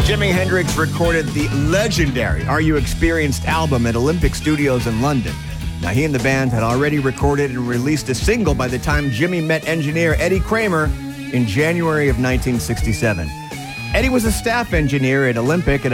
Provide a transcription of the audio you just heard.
Jimi Hendrix recorded the legendary Are You Experienced album at Olympic Studios in London. Now, he and the band had already recorded and released a single by the time Jimi met engineer Eddie Kramer in January of 1967. Eddie was a staff engineer at Olympic and